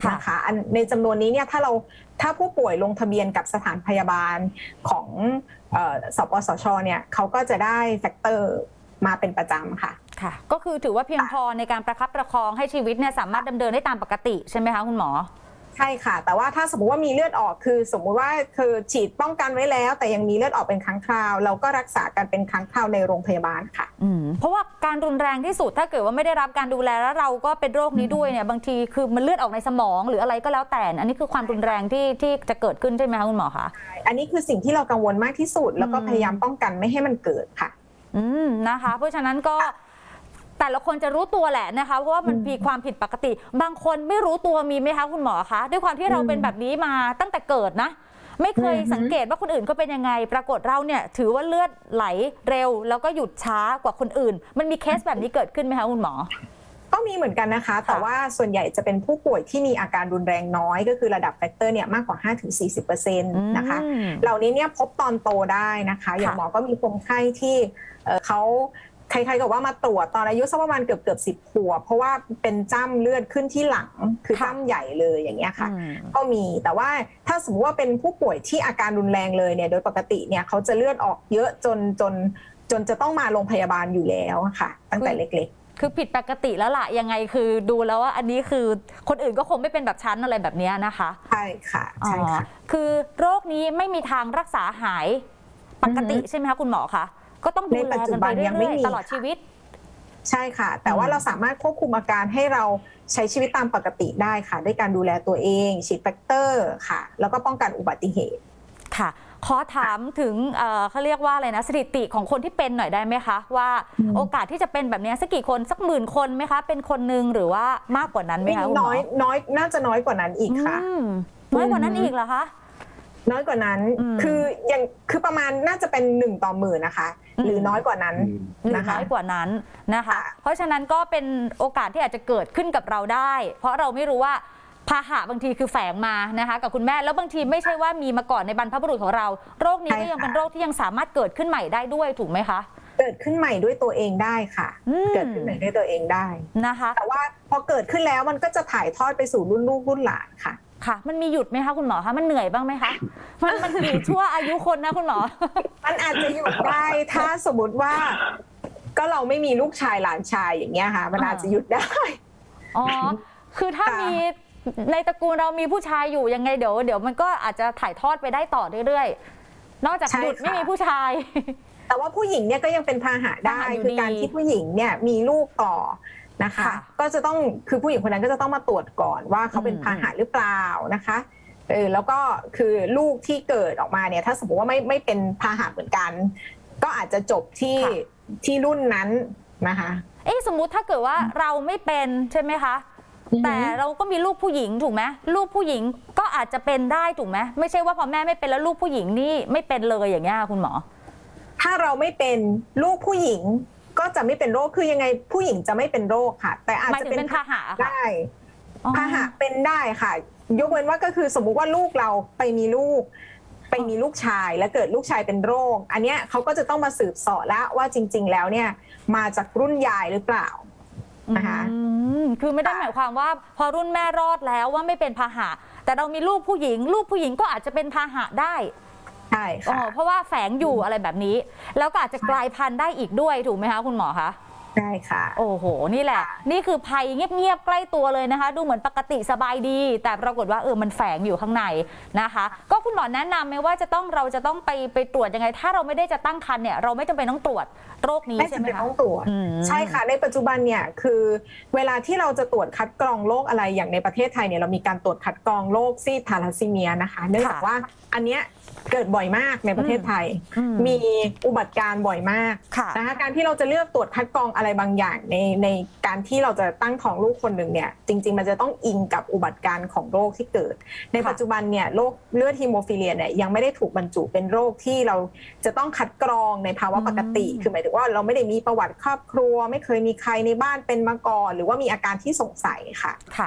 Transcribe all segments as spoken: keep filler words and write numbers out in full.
นะคะในจำนวนนี้เนี่ยถ้าเราถ้าผู้ป่วยลงทะเบียนกับสถานพยาบาลของสปสชเนี่ยเขาก็จะได้แฟกเตอร์มาเป็นประจำค่ะค่ะก็คือถือว่าเพียงพอในการประคับประคองให้ชีวิตเนี่ยสามารถดำเนินได้ตามปกติใช่ไหมคะคุณหมอใช่ค่ะแต่ว่าถ้าสมมุติว่ามีเลือดออกคือสมมุติว่าคือฉีดป้องกันไว้แล้วแต่ยังมีเลือดออกเป็นครั้งคราวเราก็รักษากันเป็นครั้งคราวในโรงพยาบาลค่ะอืมเพราะว่าการรุนแรงที่สุดถ้าเกิดว่าไม่ได้รับการดูแลแล้วเราก็เป็นโรคนี้ด้วยเนี่ยบางทีคือมันเลือดออกในสมองหรืออะไรก็แล้วแต่อันนี้คือความรุนแรงที่ที่จะเกิดขึ้นใช่ไหมคะคุณหมอคะอันนี้คือสิ่งที่เรากังวลมากที่สุดแล้วก็พยายามป้องกันไม่ให้มันเกิดค่ะอืมนะคะเพราะฉะนั้นก็แต่ละคนจะรู้ตัวแหละนะคะเพราะว่ามันมีความผิดปกติบางคนไม่รู้ตัวมีไหมคะคุณหมอคะด้วยความที่เราเป็นแบบนี้มาตั้งแต่เกิดนะไม่เคยสังเกตว่าคนอื่นเขาเป็นยังไงปรากฏเราเนี่ยถือว่าเลือดไหลเร็วแล้วก็หยุดช้ากว่าคนอื่นมันมีเคสแบบนี้เกิดขึ้นไหมคะคุณหมอก็มีเหมือนกันนะคะแต่ว่าส่วนใหญ่จะเป็นผู้ป่วยที่มีอาการรุนแรงน้อยก็คือระดับแฟกเตอร์เนี่ยมากกว่า ห้าถึงสี่สิบเปอร์เซ็นต์ นะคะเหล่านี้เนี่ยพบตอนโตได้นะคะอย่างหมอก็มีคนไข้ที่เขาใครๆก็ว่ามาตรวจตอนอายุสักประมาณเกือบเกือบสิบขวบเพราะว่าเป็นจ้ำเลือดขึ้นที่หลังคือจ้ำใหญ่เลยอย่างเงี้ยค่ะก็มีแต่ว่าถ้าสมมติว่าเป็นผู้ป่วยที่อาการรุนแรงเลยเนี่ยโดยปกติเนี่ยเขาจะเลือดออกเยอะจนจนจนจะต้องมาโรงพยาบาลอยู่แล้วค่ะตั้งแต่เล็กๆคือผิดปกติแล้วล่ะยังไงคือดูแล้วว่าอันนี้คือคนอื่นก็คงไม่เป็นแบบชั้นอะไรแบบนี้นะคะใช่ค่ะใช่ค่ะคือโรคนี้ไม่มีทางรักษาหายปกติใช่ไหมคะคุณหมอคะก็ต้องดูแลกันไปเรื่อยๆตลอดชีวิตใช่ค่ะแต่ว่าเราสามารถควบคุมอาการให้เราใช้ชีวิตตามปกติได้ค่ะด้วยการดูแลตัวเองฉีดแฟกเตอร์ค่ะแล้วก็ป้องกันอุบัติเหตุค่ะขอถามถึงเขาเรียกว่าอะไรนะสถิติของคนที่เป็นหน่อยได้ไหมคะว่าโอกาสที่จะเป็นแบบนี้สักกี่คนสักหมื่นคนไหมคะเป็นคนหนึ่งหรือว่ามากกว่านั้นไหมคะน้อยน้อยน่าจะน้อยกว่านั้นอีกค่ะน้อยกว่านั้นอีกเหรอคะน้อยกว่านั้นคือยังคือประมาณน่าจะเป็นหนึ่งต่อหมื่นนะคะหรือน้อยกว่านั้นนะคะน้อยกว่านั้นนะคะเพราะฉะนั้นก็เป็นโอกาสที่อาจจะเกิดขึ้นกับเราได้เพราะเราไม่รู้ว่าพาหะบางทีคือแฝงมานะคะกับคุณแม่แล้วบางทีไม่ใช่ว่ามีมาก่อนในบรรพบุรุษของเราโรคนี้ก็ยังเป็นโรคที่ยังสามารถเกิดขึ้นใหม่ได้ด้วยถูกไหมคะเกิดขึ้นใหม่ด้วยตัวเองได้ค่ะเกิดขึ้นใหม่ด้วยตัวเองได้นะคะแต่ว่าพอเกิดขึ้นแล้วมันก็จะถ่ายทอดไปสู่รุ่นลูกรุ่นหลานค่ะค่ะมันมีหยุดไหมคะคุณหมอคะมันเหนื่อยบ้างไหมคะมันมันอยู่ชั่วอายุคนนะคุณหมอมันอาจจะหยุดได้ถ้าสมมติว่าก็เราไม่มีลูกชายหลานชายอย่างเงี้ยค่ะมันอาจจะหยุดได้อ๋อคือถ้ามีในตระกูลเรามีผู้ชายอยู่ยังไงเดี๋ยวเดี๋ยวมันก็อาจจะถ่ายทอดไปได้ต่อเรื่อยๆนอกจากหยุดไม่มีผู้ชายแต่ว่าผู้หญิงเนี่ยก็ยังเป็นพาหะได้คือการที่ผู้หญิงเนี่ยมีลูกต่อนะคะก็จะต้องคือผู้หญิงคนนั้นก็จะต้องมาตรวจก่อนว่าเขาเป็นพาหะหรือเปล่านะคะเออแล้วก็คือลูกที่เกิดออกมาเนี่ยถ้าสมมติว่าไม่ไม่เป็นพาหะเหมือนกันก็อาจจะจบที่ที่รุ่นนั้นนะคะเอ๊ะสมมุติถ้าเกิดว่าเราไม่เป็นใช่ไหมคะแต่เราก็มีลูกผู้หญิงถูกไหมลูกผู้หญิงก็อาจจะเป็นได้ถูกไหมไม่ใช่ว่าพอแม่ไม่เป็นแล้วลูกผู้หญิงนี่ไม่เป็นเลยอย่างเงี้ยคุณหมอถ้าเราไม่เป็นลูกผู้หญิงก็จะไม่เป็นโรคคือยังไงผู้หญิงจะไม่เป็นโรคค่ะแต่อาจจะเป็นพาหะได้พาหะเป็นได้ค่ะยกเว้นว่าก็คือสมมุติว่าลูกเราไปมีลูกไปมีลูกชายแล้วเกิดลูกชายเป็นโรคอันเนี้ยเขาก็จะต้องมาสืบเสาะแล้วว่าจริงๆแล้วเนี่ยมาจากรุ่นยายหรือเปล่านะคะคือไม่ได้หมายความว่าพอรุ่นแม่รอดแล้วว่าไม่เป็นพาหะแต่เรามีลูกผู้หญิงลูกผู้หญิงก็อาจจะเป็นพาหะได้ใช่ค่ะเพราะว่าแฝงอยู่อะไรแบบนี้แล้วก็อาจจะกลายพันธุ์ได้อีกด้วยถูกไหมคะคุณหมอคะใช่ค่ะโอ้โหนี่แหละนี่คือภัยเงียบๆใกล้ตัวเลยนะคะดูเหมือนปกติสบายดีแต่ปรากฏว่าเออมันแฝงอยู่ข้างในนะคะก็คุณหมอแนะนำไหมว่าจะต้องเราจะต้องไปไปตรวจยังไงถ้าเราไม่ได้จะตั้งครรภ์เนี่ยเราไม่จำเป็นต้องตรวจโรคนี้ใช่ไหมคะไม่จำเป็นต้องตรวจใช่ค่ะในปัจจุบันเนี่ยคือเวลาที่เราจะตรวจคัดกรองโรคอะไรอย่างในประเทศไทยเนี่ยเรามีการตรวจคัดกรองโรคซีสทาลัสซีเมียนะคะเนื่องจากว่าอันเนี้ยเกิดบ่อยมากในประเทศไทยมีอุบัติการบ่อยมากนะคะการที่เราจะเลือกตรวจคัดกรองอะไรบางอย่างในในการที่เราจะตั้งท้องลูกคนหนึ่งเนี่ยจริงๆมันจะต้องอิงกับอุบัติการของโรคที่เกิดในปัจจุบันเนี่ยโรคเลือดฮีโมฟิเลียเนี่ยยังไม่ได้ถูกบรรจุเป็นโรคที่เราจะต้องคัดกรองในภาวะปกติคือหมายถึงว่าเราไม่ได้มีประวัติครอบครัวไม่เคยมีใครในบ้านเป็นมาก่อนหรือว่ามีอาการที่สงสัยค่ะค่ะ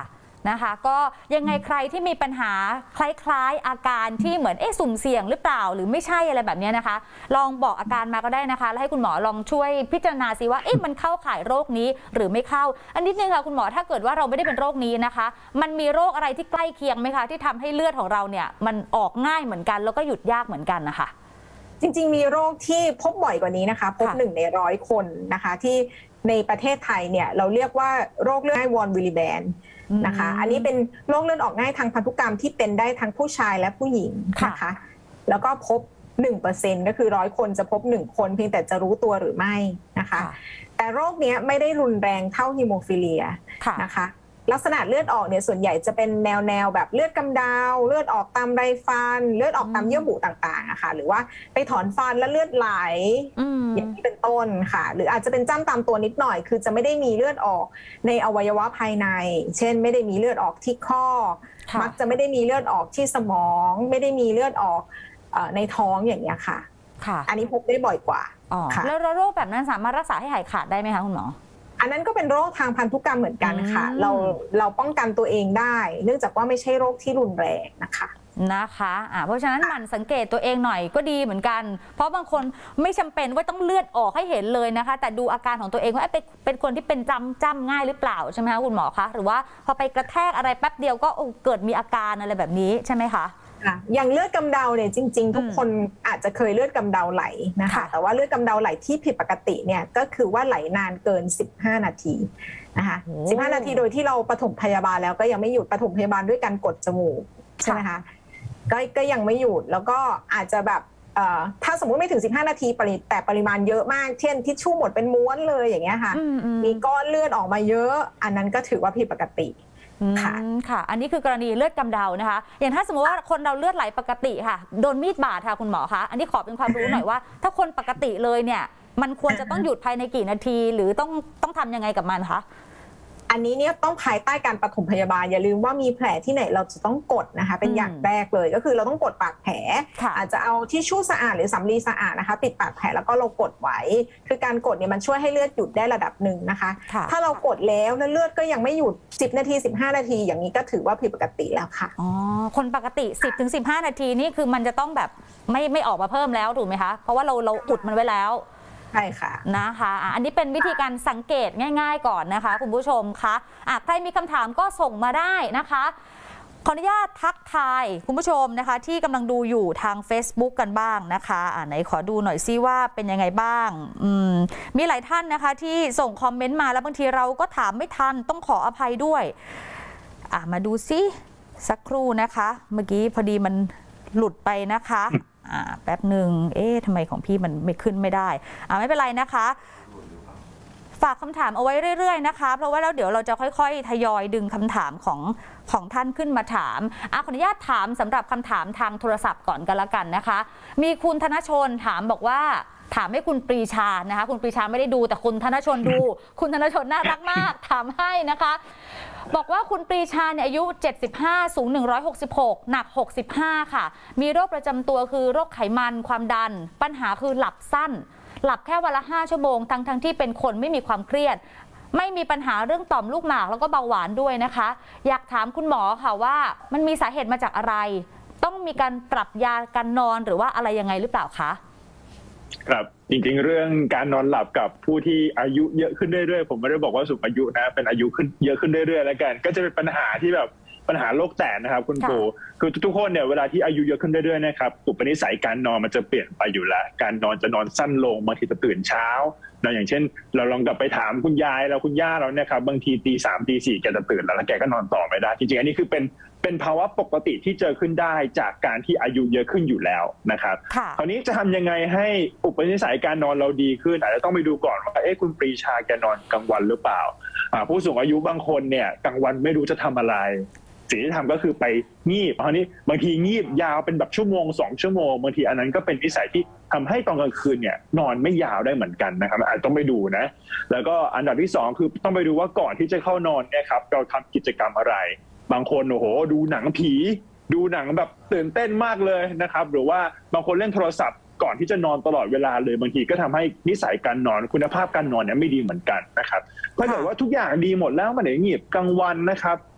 นะคะก็ยังไงใครที่มีปัญหาคล้ายๆอาการที่เหมือนเอ๊ะสุ่มเสี่ยงหรือเปล่าหรือไม่ใช่อะไรแบบนี้นะคะลองบอกอาการมาก็ได้นะคะแล้วให้คุณหมอลองช่วยพิจารณาซิว่าเอ๊ะมันเข้าข่ายโรคนี้หรือไม่เข้าอันนิดนึงค่ะคุณหมอถ้าเกิดว่าเราไม่ได้เป็นโรคนี้นะคะมันมีโรคอะไรที่ใกล้เคียงไหมคะที่ทำให้เลือดของเราเนี่ยมันออกง่ายเหมือนกันแล้วก็หยุดยากเหมือนกันนะคะจริงๆมีโรคที่พบบ่อยกว่านี้นะคะพบหนึ่งในร้อยคนนะคะที่ในประเทศไทยเนี่ยเราเรียกว่าโรคเลือดง่ายวอร์นวิลลิแบนนะคะอันนี้เป็นโรคเลือดออกง่ายทางพันธุกรรมที่เป็นได้ทั้งผู้ชายและผู้หญิงนะคะแล้วก็พบ หนึ่งเปอร์เซ็นต์ ก็คือร้อยคนจะพบหนึ่งคนเพียงแต่จะรู้ตัวหรือไม่นะคะแต่โรคนี้ไม่ได้รุนแรงเท่าฮีโมฟิเลียนะคะลักษณะเลือดออกเนี่ยส่วนใหญ่จะเป็นแนวแนวแบบเลือดกำเดาเลือดออกตามไรฟันเลือดออกตามเยื่อบุต่างๆอะค่ะหรือว่าไปถอนฟันแล้วเลือดไหลอย่างนี้เป็นต้นค่ะหรืออาจจะเป็นจ้ำตามตัวนิดหน่อยคือจะไม่ได้มีเลือดออกในอวัยวะภายในเช่นไม่ได้มีเลือดออกที่ข้อมักจะไม่ได้มีเลือดออกที่สมองไม่ได้มีเลือดออกในท้องอย่างเงี้ยค่ะอันนี้พบได้บ่อยกว่าแล้วโรคแบบนั้นสามารถรักษาให้หายขาดได้ไหมคะคุณหมออันนั้นก็เป็นโรคทางพันธุกรรมเหมือนกันค่ะเราเราป้องกันตัวเองได้เนื่องจากว่าไม่ใช่โรคที่รุนแรงนะคะนะคะอ่าเพราะฉะนั้นหมั่นสังเกตตัวเองหน่อยก็ดีเหมือนกันเพราะบางคนไม่จำเป็นว่าต้องเลือดออกให้เห็นเลยนะคะแต่ดูอาการของตัวเองว่าเป็นเป็นคนที่เป็นจำจำง่ายหรือเปล่าใช่ไหมคะคุณหมอคะหรือว่าพอไปกระแทกอะไรแป๊บเดียวก็เกิดมีอาการอะไรแบบนี้ใช่ไหมคะอย่างเลือดกำเดาเนี่ยจริงๆทุกคนอาจจะเคยเลือดกำเดาไหลนะคะแต่ว่าเลือดกำเดาไหลที่ผิดปกติเนี่ยก็คือว่าไหลนานเกินสิบห้านาทีนะคะสิบห้านาทีโดยที่เราปฐมพยาบาลแล้วก็ยังไม่หยุดปฐมพยาบาลด้วยการกดจมูกใช่ไหมคะก็ก็ยังไม่หยุดแล้วก็อาจจะแบบถ้าสมมุติไม่ถึงสิบห้านาทีแต่ปริมาณเยอะมากเช่นทิชชู่หมดเป็นม้วนเลยอย่างเงี้ยค่ะมีก้อนเลือดออกมาเยอะอันนั้นก็ถือว่าผิดปกติค่ะค่ะอันนี้คือกรณีเลือดกำเดานะคะอย่างถ้าสมมติว่าคนเราเลือดไหลปกติค่ะโดนมีดบาดค่ะคุณหมอคะอันนี้ขอเป็นความรู้หน่อยว่าถ้าคนปกติเลยเนี่ยมันควรจะต้องหยุดภายในกี่นาทีหรือต้องต้องทำยังไงกับมันคะอันนี้เนี่ยต้องภายใต้การปฐมพยาบาลอย่าลืมว่ามีแผลที่ไหนเราจะต้องกดนะคะเป็นอย่างแรกเลยก็คือเราต้องกดปากแผลอาจจะเอาทิชชู่สะอาดหรือสำลีสะอาดนะคะปิดปากแผลแล้วก็เรากดไว้คือการกดเนี่ยมันช่วยให้เลือดหยุดได้ระดับหนึ่งนะคะถ้าเรากดแล้วแล้วเลือดก็ยังไม่หยุดสิบนาทีสิบห้านาทีอย่างนี้ก็ถือว่าผิดปกติแล้วค่ะอ๋อคนปกติ สิบถึงสิบห้า นาทีนี่คือมันจะต้องแบบไม่ไม่ออกมาเพิ่มแล้วถูกไหมคะเพราะว่าเราเราอุดมันไว้แล้วใช่ค่ะนะคะอันนี้เป็นวิธีการสังเกตง่ายๆก่อนนะคะคุณผู้ชมคะอ่ะใครมีคำถามก็ส่งมาได้นะคะขออนุญาตทักทายคุณผู้ชมนะคะที่กำลังดูอยู่ทาง Facebook กันบ้างนะคะอ่าไหนขอดูหน่อยซิว่าเป็นยังไงบ้างอืมมีหลายท่านนะคะที่ส่งคอมเมนต์มาแล้วบางทีเราก็ถามไม่ทันต้องขออภัยด้วยอ่ะมาดูซิสักครู่นะคะเมื่อกี้พอดีมันหลุดไปนะคะอ่าแป๊บหนึ่งเอ๊ะทำไมของพี่มันไม่ขึ้นไม่ได้อ่าไม่เป็นไรนะคะฝากคำถามเอาไว้เรื่อยๆนะคะเพราะว่าแล้วเดี๋ยวเราจะค่อยๆทยอยดึงคำถามของของท่านขึ้นมาถามอ่ะขออนุญาตถามสำหรับคำถามทางโทรศัพท์ก่อนกันละกันนะคะมีคุณธนชนถามบอกว่าถามให้คุณปรีชานะคะคุณปรีชาไม่ได้ดูแต่คุณธนชนดูคุณธนชนน่ารักมากถามให้นะคะบอกว่าคุณปรีชาเนี่ยอายุเจ็ดสิบห้าสูงหนึ่งร้อยหกสิบหกหนักหกสิบห้าค่ะมีโรคประจำตัวคือโรคไขมันความดันปัญหาคือหลับสั้นหลับแค่วันละห้าชั่วโมงทั้งทั้งที่เป็นคนไม่มีความเครียดไม่มีปัญหาเรื่องต่อมลูกหมากแล้วก็เบาหวานด้วยนะคะอยากถามคุณหมอค่ะว่ามันมีสาเหตุมาจากอะไรต้องมีการปรับยาการนอนหรือว่าอะไรยังไงหรือเปล่าคะครับจริงๆเรื่องการนอนหลับกับผู้ที่อายุเยอะขึ้นเรื่อยๆผมไม่ได้บอกว่าสูงอายุนะเป็นอายุขึ้นเยอะขึ้นเรื่อยๆแล้วกันก็จะเป็นปัญหาที่แบบปัญหาโรคแตกนะครับคุณปูคือทุกๆคนเนี่ยเวลาที่อายุเยอะขึ้นเรื่อยๆนะครับอุปนิสัยการนอนมันจะเปลี่ยนไปอยู่แล้วการนอนจะนอนสั้นลงบางทีจะตื่นเช้านะอย่างเช่นเราลองกลับไปถามคุณยายเราคุณย่าเราเนี่ยครับบางทีตีสามตีสี่แกจะตื่นแล้วแล้วแกก็นอนต่อไม่ได้จริงๆอันนี้คือเป็นเป็นภาวะปกติที่เจอขึ้นได้จากการที่อายุเยอะขึ้นอยู่แล้วนะครับคราวนี้จะทำยังไงให้อุปนิสัยการนอนเราดีขึ้นอาจจะต้องไปดูก่อนว่าเอ๊ะคุณปรีชาแกนอนกลางวันหรือเปล่าผู้สูงอายุบางคนเนี่ยกลางวันไม่รู้จะทำอะไรสิ่งที่ทำก็คือไปงีบคราวนี้บางทีงีบยาวเป็นแบบชั่วโมงสองชั่วโมงบางทีอันนั้นก็เป็นนิสัยที่ทำให้ตอนกลางคืนเนี่ยนอนไม่ยาวได้เหมือนกันนะครับอาจต้องไปดูนะแล้วก็อันดับที่สองคือต้องไปดูว่าก่อนที่จะเข้านอนเนี่ยครับเราทำกิจกรรมอะไรบางคนโอ้โหดูหนังผีดูหนังแบบตื่นเต้นมากเลยนะครับหรือว่าบางคนเล่นโทรศัพท์ก่อนที่จะนอนตลอดเวลาเลยบางทีก็ทำให้นิสัยการนอนคุณภาพการนอนเนี่ยไม่ดีเหมือนกันนะครับถ้าเกิดว่าทุกอย่างดีหมดแล้วมันไหนงีบกลางวันนะครับ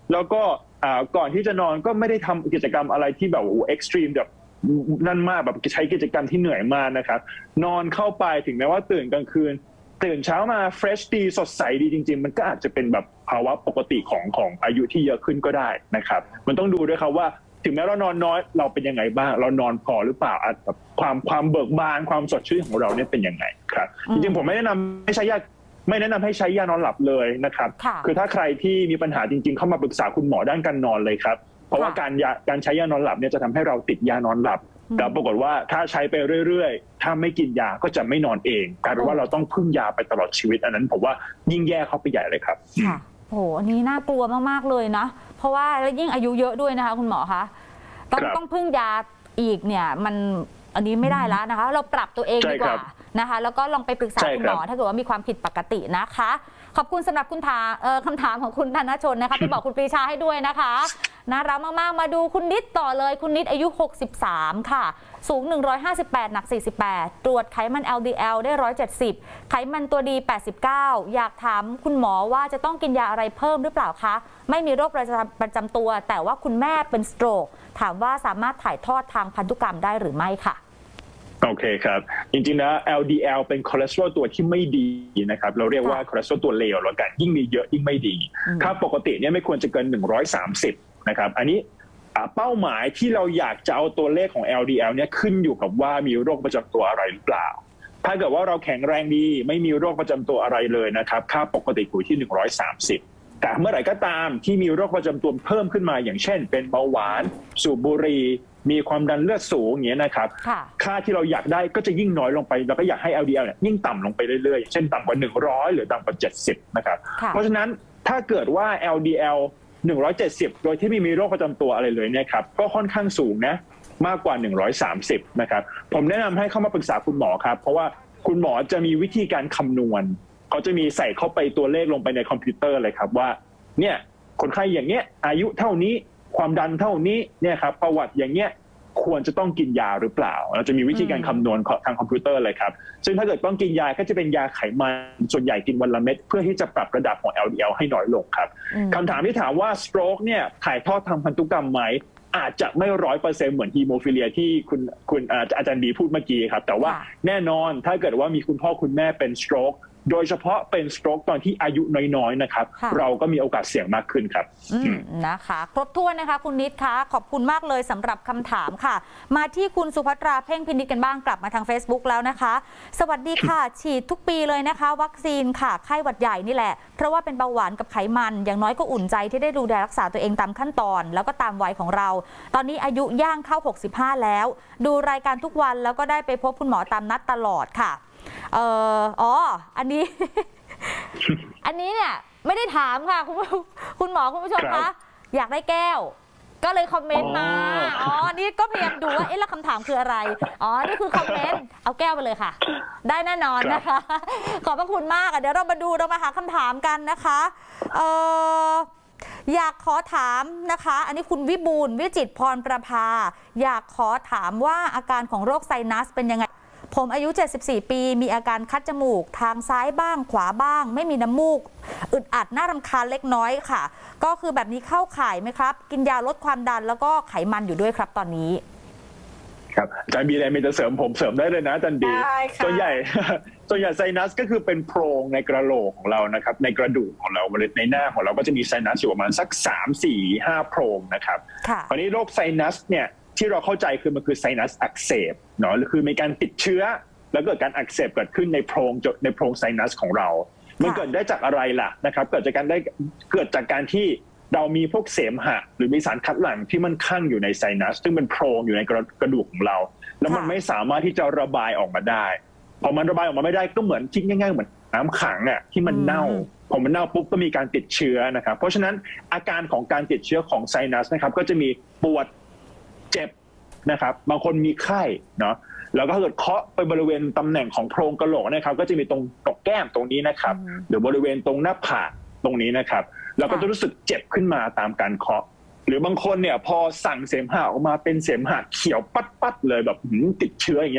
แล้วก็ก่อนที่จะนอนก็ไม่ได้ทำกิจกรรมอะไรที่แบบโอ้เอ็กซ์ตรีมแบบนั่นมากแบบใช้กิจกรรมที่เหนื่อยมากนะครับนอนเข้าไปถึงแม้ว่าตื่นกลางคืนตื่นเช้ามาเฟรชดีสดใสดีจริงๆมันก็อาจจะเป็นแบบภาวะปกติของของอายุที่เยอะขึ้นก็ได้นะครับมันต้องดูด้วยครับว่าถึงแม้เรานอนน้อยเราเป็นยังไงบ้างเรานอนพอหรือเปล่าความความเบิกบานความสดชื่นของเราเนี่ยเป็นยังไงครับจริงๆผมไม่แนะนำให้ใช้ยาไม่แนะนำให้ใช้ยานอนหลับเลยนะครับคือถ้าใครที่มีปัญหาจริงๆเข้ามาปรึกษาคุณหมอด้านการนอนเลยครับเพราะว่าการยาการใช้ยานอนหลับเนี่ยจะทำให้เราติดยานอนหลับแต่ปรากฏว่าถ้าใช้ไปเรื่อยๆถ้าไม่กินยาก็จะไม่นอนเองกลายเป็นว่าเราต้องพึ่งยาไปตลอดชีวิตอันนั้นผมว่ายิ่งแย่เข้าไปใหญ่เลยครับค่ะโอ้โหอันนี้น่ากลัวมากๆเลยนะเพราะว่าแล้วยิ่งอายุเยอะด้วยนะคะคุณหมอคะต้องต้องพึ่งยาอีกเนี่ยมันอันนี้ไม่ได้แล้วนะคะเราปรับตัวเองดีกว่านะคะแล้วก็ลองไปปรึกษาคุณหมอถ้าเกิดว่ามีความผิดปกตินะคะขอบคุณสำหรับคุณถามคำถามของคุณธนชนนะคะที่บอกคุณปรีชาให้ด้วยนะคะน่ารักมากๆมาดูคุณนิดต่อเลยคุณนิดอายุหกสิบสามค่ะสูงหนึ่งร้อยห้าสิบแปดหนักสี่สิบแปดตรวจไขมัน แอล ดี แอล ได้หนึ่งร้อยเจ็ดสิบไขมันตัวดีแปดสิบเก้าอยากถามคุณหมอว่าจะต้องกินยาอะไรเพิ่มหรือเปล่าคะไม่มีโรคประจำตัวแต่ว่าคุณแม่เป็นสโตรกถามว่าสามารถถ่ายทอดทางพันธุกรรมได้หรือไม่ค่ะโอเคครับจริงๆนะ แอล ดี แอล เป็นคอเลสเตอรอลตัวที่ไม่ดีนะครับเราเรียกว่าคอเลสเตอรอลตัวเลวแล้วกันยิ่งมีเยอะยิ่งไม่ดีค่าปกติเนี่ยไม่ควรจะเกินหนึ่งร้อยสามสิบนะครับอันนี้เป้าหมายที่เราอยากจะเอาตัวเลขของ แอล ดี แอล เนี่ยขึ้นอยู่กับว่ามีโรคประจำตัวอะไรหรือเปล่าถ้าเกิดว่าเราแข็งแรงดีไม่มีโรคประจำตัวอะไรเลยนะครับค่าปกติอยู่ที่หนึ่งร้อยสามสิบแต่เมื่อไหร่ก็ตามที่มีโรคประจำตัวเพิ่มขึ้นมาอย่างเช่นเป็นเบาหวานสูบบุหรี่มีความดันเลือดสูงอย่างเงี้ยนะครับค่าที่เราอยากได้ก็จะยิ่งน้อยลงไปเราก็อยากให้ แอล ดี แอล เนี่ยยิ่งต่ำลงไปเรื่อยๆอย่างเช่นต่ำกว่าหนึ่งร้อยหรือต่ำกว่าเจ็ดสิบนะครับเพราะฉะนั้นถ้าเกิดว่า แอล ดี แอล หนึ่งร้อยเจ็ดสิบโดยที่ไม่มีโรคประจำตัวอะไรเลยเนี่ยครับก็ค่อนข้างสูงนะมากกว่าหนึ่งร้อยสามสิบนะครับผมแนะนำให้เข้ามาปรึกษาคุณหมอครับเพราะว่าคุณหมอจะมีวิธีการคำนวณเขาจะมีใส่เข้าไปตัวเลขลงไปในคอมพิวเตอร์เลยครับว่าเนี่ยคนไข้อย่างเงี้ยอายุเท่านี้ความดันเท่านี้เนี่ยครับประวัติอย่างเงี้ยควรจะต้องกินยาหรือเปล่าเราจะมีวิธีการคำนวณทางคอมพิวเตอร์เลยครับซึ่งถ้าเกิดต้องกินยาก็จะเป็นยาไขมันส่วนใหญ่กินวันละเม็ดเพื่อที่จะปรับระดับของ แอล ดี แอล ให้น้อยลงครับคำถามที่ถามว่า stroke เนี่ยถ่ายทอดทางพันธุกรรมไหมอาจจะไม่ร้อยเปอร์เซ็นต์เหมือนฮีโมฟิเลียที่คุณคุณอาจารย์บีพูดเมื่อกี้ครับแต่ว่าแน่นอนถ้าเกิดว่ามีคุณพ่อคุณแม่เป็น strokeโดยเฉพาะเป็น stroke ตอนที่อายุน้อยๆนะครับเราก็มีโอกาสเสี่ยงมากขึ้นครับนะคะครบถ้วนนะคะคุณนิดคะขอบคุณมากเลยสำหรับคำถามค่ะมาที่คุณสุภัตราเพ่งพินิจกันบ้างกลับมาทาง Facebook แล้วนะคะสวัสดีค่ะฉีดทุกปีเลยนะคะวัคซีนค่ะไข้หวัดใหญ่นี่แหละเพราะว่าเป็นเบาหวานกับไขมันอย่างน้อยก็อุ่นใจที่ได้ดูแลรักษาตัวเองตามขั้นตอนแล้วก็ตามวัยของเราตอนนี้อายุย่างเข้าหกสิบห้าแล้วดูรายการทุกวันแล้วก็ได้ไปพบคุณหมอตามนัดตลอดค่ะเอ่ออ๋ออันนี้ อันนี้เนี่ยไม่ได้ถามค่ะคุณคุณหมอคุณผู้ชมคะอยากได้แก้วก็เลยคอมเมนต์มาอ๋อนี่ก็พยายามดูว่าเอ๊ะแล้วคำถามคืออะไรอ๋อนี่คือคอมเมนต์เอาแก้วไปเลยค่ะได้แน่นอนนะคะขอบพระคุณมากเดี๋ยวเรามาดูเรามาหาคำถามกันนะคะเอ่ออยากขอถามนะคะอันนี้คุณวิบูลย์วิจิตรพรประภาอยากขอถามว่าอาการของโรคไซนัสเป็นยังไงผมอายุเจ็ดสิบสี่ปีมีอาการคัดจมูกทางซ้ายบ้างขวาบ้างไม่มีน้ำมูกอึดอัดน่ารำคาญเล็กน้อยค่ะก็คือแบบนี้เข้าข่ายไหมครับกินยาลดความดันแล้วก็ไขมันอยู่ด้วยครับตอนนี้ครับอาจารย์บีอะไรมีจะเสริมผมเสริมได้เลยนะอาจารย์บีส่วนใหญ่ส่วนใหญ่ไซนัสก็คือเป็นโพรงในกระโหลกของเรานะครับในกระดูกของเราในหน้าของเราก็จะมีไซนัสอยู่ประมาณสักสาม สี่ ห้าโพรงนะครับคราวนี้โรคไซนัสเนี่ยที่เราเข้าใจคือมันคือไซนัสอักเสบเนาะคือมีการติดเชื้อแล้วเกิดการอักเสบเกิดขึ้นในโพรงในโพรงไซนัสของเรามันเกิดได้จากอะไรล่ะนะครับเกิดจากการได้เกิดจากการที่เรามีพวกเสมหะหรือมีสารคัดหลั่งที่มันคั่งอยู่ในไซนัสซึ่งเป็นโพรงอยู่ในกระดูกของเราแล้วมันไม่สามารถที่จะระบายออกมาได้พอมันระบายออกมาไม่ได้ก็เหมือนคิดง่ายๆเหมือนน้ำขังอ่ะที่มันเน่าพอมันเน่าปุ๊บก็มีการติดเชื้อนะครับเพราะฉะนั้นอาการของการติดเชื้อของไซนัสนะครับก็จะมีปวดเจ็บนะครับบางคนมีไข้เนาะแล้วก็ถ้าเกิดเคาะไปบริเวณตำแหน่งของโพรงกะโหลกนะครับก็จะมีตรงตรงแก้มตรงนี้นะครับหรือบริเวณตรงหน้าผากตรงนี้นะครับแล้วก็จะรู้สึกเจ็บขึ้นมาตามการเคาะหรือบางคนเนี่ยพอสั่งเสมหะออกมาเป็นเสมหะเขียวปัดๆเลยแบบติดเชื้ออย่างเงี้ยครับ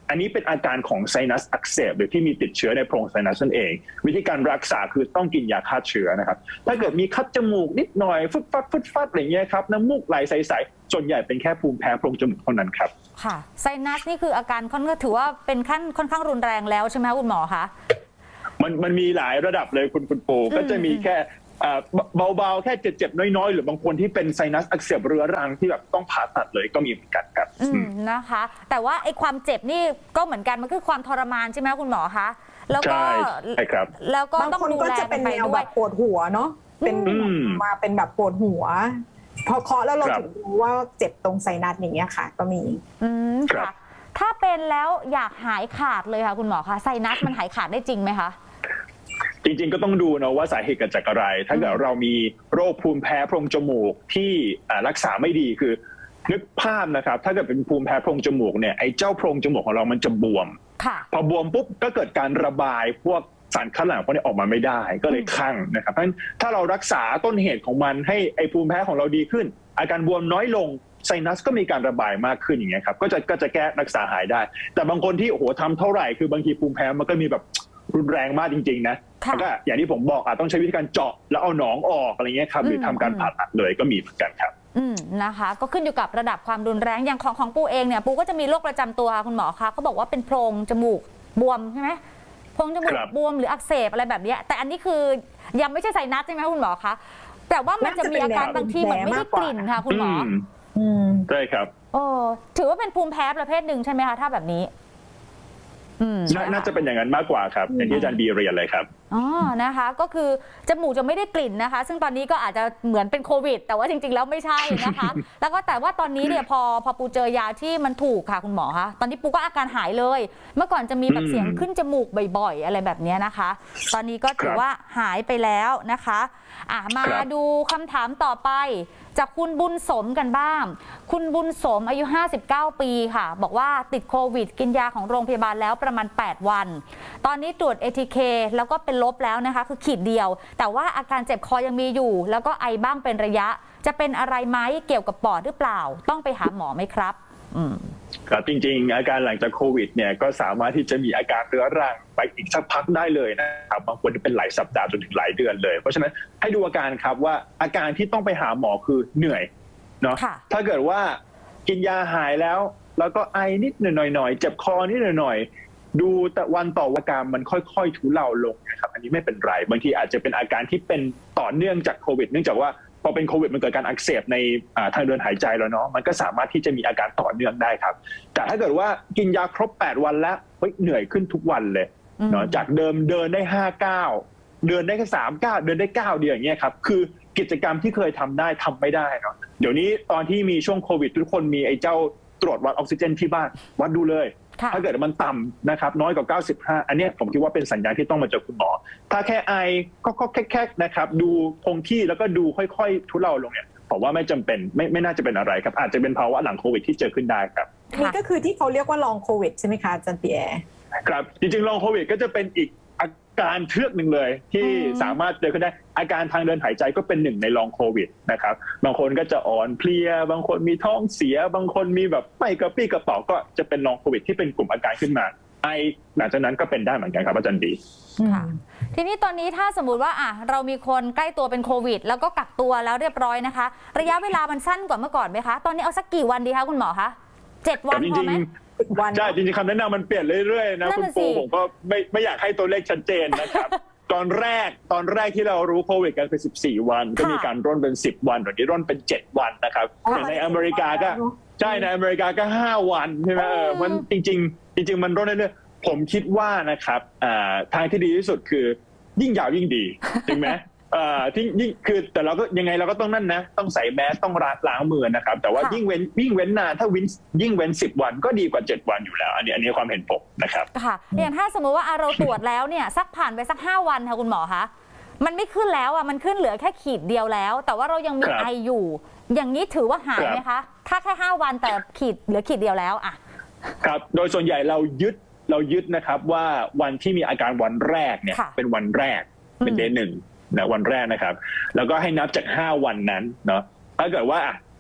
อันนี้เป็นอาการของไซนัสอักเสบหรือที่มีติดเชื้อในโพรงไซนัสนั่นเองวิธีการรักษาคือต้องกินยาฆ่าเชื้อนะครับถ้าเกิดมีคัดจมูกนิดหน่อยฟึดฟัดฟึดฟัดอะไรเงี้ยครับน้ำมูกไหลใสๆส่วนใหญ่เป็นแค่ภูมิแพ้โพรงจมูกเท่านั้นครับค่ะไซนัสนี่คืออาการค่อนข้างถือว่าเป็นขั้นค่อนข้างรุนแรงแล้วใช่ไหมคุณหมอคะมันมันมีหลายระดับเลยคุณคุณปูก็จะมีแค่เบาๆแค่เจ็บๆน้อยๆหรือบางคนที่เป็นไซนัสอักเสบเรื้อรังที่แบบต้องผ่าตัดเลยก็มีเหมือนกันครับนะคะแต่ว่าไอ้ความเจ็บนี่ก็เหมือนกันมันคือความทรมานใช่ไหมคุณหมอคะแล้วก็ใช่ครับแล้วก็ต้องดูแลจะเป็นแนวแบบปวดหัวเนาะเป็นมาเป็นแบบปวดหัวพอเคาะแล้วเราถึงรู้ว่าเจ็บตรงไซนัสอย่างเงี้ยค่ะก็มีอืมค่ะถ้าเป็นแล้วอยากหายขาดเลยค่ะคุณหมอคะไซนัสมันหายขาดได้จริงไหมคะจริงๆก็ต้องดูนะว่าสาเหตุเกิดจากอะไรถ้าเกิดเรามีโรคภูมิแพ้โพรงจมูกที่รักษาไม่ดีคือนึกภาพนะครับถ้าเกิดเป็นภูมิแพ้โพรงจมูกเนี่ยไอ้เจ้าโพรงจมูกของเรามันจะบวมพอบวมปุ๊บก็เกิดการระบายพวกสารคัดหลั่งพวกนี้ออกมาไม่ได้ก็เลยคั่งนะครับเพราะฉะนั้นถ้าเรารักษาต้นเหตุของมันให้ไอ้ภูมิแพ้ของเราดีขึ้นอาการบวมน้อยลงไซนัสก็มีการระบายมากขึ้นอย่างเงี้ยครับก็จะก็จะแก้รักษาหายได้แต่บางคนที่โอ้โหทำเท่าไหร่คือบางทีภูมิแพ้มันก็มีแบบรุนแรงมากจริงๆนะแล้วก็อย่างที่ผมบอกอ่ะต้องใช้วิธีการเจาะแล้วเอาหนองออกอะไรเงี้ยครับหรือทำการผ่าตัดเลยก็มีเหมือนกันครับอืมนะคะก็ขึ้นอยู่กับระดับความรุนแรงอย่างของของปูเองเนี่ยปูก็จะมีโรคประจำตัวค่ะคุณหมอคะเขาบอกว่าเป็นโพรงจมูกบวมใช่ไหมโพรงจมูกบวมหรืออักเสบอะไรแบบนี้แต่อันนี้คือยังไม่ใช่ไซนัสใช่ไหมคุณหมอคะแต่ว่ามันจะมีอาการบางทีเหมือนไม่ได้กลิ่นค่ะคุณหมอใช่ครับโอ้ถือว่าเป็นภูมิแพ้ประเภทหนึ่งใช่ไหมคะถ้าแบบนี้น่าจะเป็นอย่างนั้นมากกว่าครับอย่างที่อาจารย์บีเรียนเลยครับอ๋อนะคะก็คือจมูกจะไม่ได้กลิ่นนะคะซึ่งตอนนี้ก็อาจจะเหมือนเป็นโควิดแต่ว่าจริงๆแล้วไม่ใช่นะคะแล้วก็แต่ว่าตอนนี้เนี่ยพอพอปูเจอยาที่มันถูกค่ะคุณหมอคะตอนนี้ปูก็อาการหายเลยเมื่อก่อนจะมีแบบเสียงขึ้นจมูกบ่อยๆอะไรแบบนี้นะคะตอนนี้ก็ถือว่าหายไปแล้วนะคะอ่ะมาดูคำถามต่อไปจากคุณบุญสมกันบ้างคุณบุญสมอายุห้าสิบเก้าปีค่ะบอกว่าติดโควิดกินยาของโรงพยาบาลแล้วประมาณแปดวันตอนนี้ตรวจ เอ ที เค แล้วก็เป็นลบแล้วนะคะคือขีดเดียวแต่ว่าอาการเจ็บคอยังมีอยู่แล้วก็ไอบ้างเป็นระยะจะเป็นอะไรไหมเกี่ยวกับปอดหรือเปล่าต้องไปหาหมอไหมครับอืมครับจริงๆอาการหลังจากโควิดเนี่ยก็สามารถที่จะมีอาการเรื้อรังไปอีกสักพักได้เลยนะครับบางคนเป็นหลายสัปดาห์จนถึงหลายเดือนเลยเพราะฉะนั้นให้ดูอาการครับว่าอาการที่ต้องไปหาหมอคือเหนื่อยเนาะถ้าเกิดว่ากินยาหายแล้วแล้วก็ไอนิดหน่อยๆเจ็บคอนิดหน่อยๆดูแต่วันต่อวันอาการมันค่อยๆทุเลาลงนะครับอันนี้ไม่เป็นไรบางทีอาจจะเป็นอาการที่เป็นต่อเนื่องจากโควิดเนื่องจากว่าพอเป็นโควิดมันเกิดการอักเสบในทางเดินหายใจแล้วเนาะมันก็สามารถที่จะมีอาการต่อเนื่องได้ครับแต่ถ้าเกิดว่ากินยาครบแปดวันแล้วเฮ้ยเหนื่อยขึ้นทุกวันเลยเนาะจากเดิมเดินได้ห้าเก้าเดินได้แค่สามเก้าเดินได้เก้าเดียวอย่างเงี้ยครับคือกิจกรรมที่เคยทำได้ทำไม่ได้เนาะเดี๋ยวนี้ตอนที่มีช่วงโควิดทุกคนมีไอ้เจ้าตรวจวัดออกซิเจนที่บ้านวัดดูเลยถ้าเกิดมันต่ำนะครับน้อยกว่าเก้าสิบห้าอันนี้ผมคิดว่าเป็นสัญญาณที่ต้องมาเจอคุณหมอถ้าแค่ไอก็แค่ๆนะครับดูคงที่แล้วก็ดูค่อยๆทุเลาลงเนี่ยผมว่าไม่จำเป็นไม่ไม่น่าจะเป็นอะไรครับอาจจะเป็นภาวะหลังโควิดที่เจอขึ้นได้ครับนี่ก็คือที่เขาเรียกว่าลองโควิดใช่ไหมคะอาจารย์ปีแอร์ครับจริงๆลองโควิดก็จะเป็นอีกอาการเทือกหนึ่งเลยที่สามารถเจอขึ้นได้อาการทางเดินหายใจก็เป็นหนึ่งในลองโควิดนะครับบางคนก็จะอ่อนเพลียบางคนมีท้องเสียบางคนมีแบบไม่กระปรี้กระเป๋าก็จะเป็นลองโควิดที่เป็นกลุ่มอาการขึ้นมาไอหลังจากนั้นก็เป็นได้เหมือนกันครับอาจารย์ดีค่ะทีนี้ตอนนี้ถ้าสมมติว่าอ่ะเรามีคนใกล้ตัวเป็นโควิดแล้วก็กักตัวแล้วเรียบร้อยนะคะระยะเวลามันสั้นกว่าเมื่อก่อนไหมคะตอนนี้เอาสักกี่วันดีคะคุณหมอคะเจ็ดวันพอไหมใช่จริงๆคำแนะนำมันเปลี่ยนเรื่อยๆนะคุณปูผมก็ไม่ไม่อยากให้ตัวเลขชัดเจนนะครับตอนแรกตอนแรกที่เรารู้โควิดกันเป็นสิบสี่วันก็มีการร่นเป็นสิบวันตอนนี้ร่นเป็นเจ็ดวันนะครับแต่ในอเมริกาก็ใช่ในอเมริกาก็ห้าวันใช่ไหมเออมันจริงๆจริงๆมันร่นเรื่อยๆผมคิดว่านะครับทางที่ดีที่สุดคือยิ่งยาวยิ่งดีจริงไหมที่ยิ่งคือแต่เราก็ยังไงเราก็ต้องนั่นนะต้องใส่แมสต้องล้างมือนะครับแต่ว่ายิ่งเว้นยิ่งเว้นนานถ้าวินยิ่งเว้นสิบวันก็ดีกว่าเจ็ดวันอยู่แล้วอันนี้อันนี้ความเห็นผมนะครับค่ะอย่างถ้าสมมติว่าเราตรวจแล้วเนี่ยสักผ่านไปสักห้าวันค่ะคุณหมอคะมันไม่ขึ้นแล้วอ่ะมันขึ้นเหลือแค่ขีดเดียวแล้วแต่ว่าเรายังมีไออยู่อย่างนี้ถือว่าหายไหมคะถ้าแค่ห้าวันแต่ขีดเหลือขีดเดียวแล้วอ่ะครับโดยส่วนใหญ่เรายึดเรายึดนะครับว่าวันที่มีอาการวันแรกเนี่ยเป็นวันแรกเป็นเดย์หนึ่งนะวันแรกนะครับแล้วก็ให้นับจากห้าวันนั้นเนาะถ้าเกิดว่า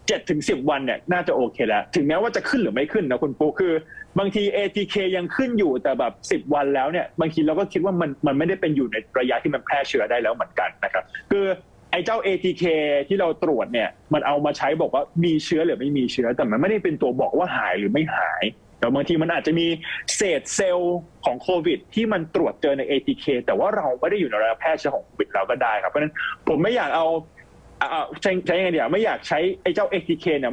เจ็ดถึงสิบวันเนี่ยน่าจะโอเคแล้วถึงแม้ว่าจะขึ้นหรือไม่ขึ้นนะคุณปูคือบางที เอ ที เค ยังขึ้นอยู่แต่แบบสิบวันแล้วเนี่ยบางทีเราก็คิดว่ามันมันไม่ได้เป็นอยู่ในระยะที่มันแพร่เชื้อได้แล้วเหมือนกันนะครับคือไอ้เจ้า เอ ที เค ที่เราตรวจเนี่ยมันเอามาใช้บอกว่ามีเชื้อหรือไม่มีเชื้อแต่มันไม่ได้เป็นตัวบอกว่าหายหรือไม่หายแต่บางทีมันอาจจะมีเศษเซลล์ของโควิดที่มันตรวจเจอใน เอ ที เค แต่ว่าเราไม่ได้อยู่ในระยะแพร่เชื้อของโควิดเราก็ได้ครับเพราะฉะนั้นผมไม่อยากเอาใช้ใช้ยังไงเดี๋ยวไม่อยากใช้ไอ้เจ้า เอ ที เค เนี่ย